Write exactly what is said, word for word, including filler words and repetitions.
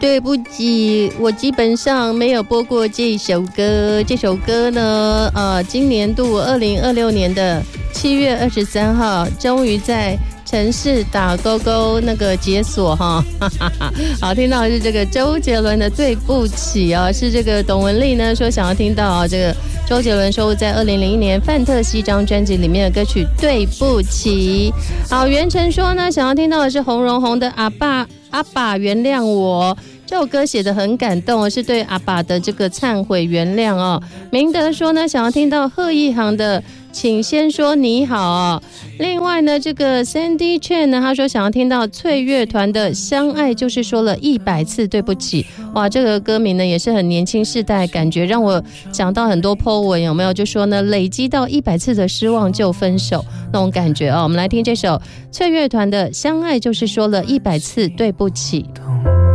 对不起，我基本上没有播过这首歌。这首歌呢，呃，今年度二零二六年的七月二十三号，终于在城市打勾勾那个解锁哈，好，听到的是这个周杰伦的《对不起》啊，是这个董文丽呢说想要听到啊，这个周杰伦收录在二零零一年《范特西》张专辑里面的歌曲《对不起》。好，袁晨说呢想要听到的是洪荣宏的《阿爸阿爸原谅我》。这首歌写得很感动，是对阿爸的这个忏悔原谅哦。明德说呢，想要听到贺一航的请先说你好哦。另外呢，这个 Sandy Chen 呢，他说想要听到翠乐团的相爱就是说了一百次对不起。哇，这个歌名呢也是很年轻世代，感觉让我想到很多 po 文，有没有？就说呢，累积到一百次的失望就分手那种感觉哦。我们来听这首翠乐团的相爱就是说了一百次对不起。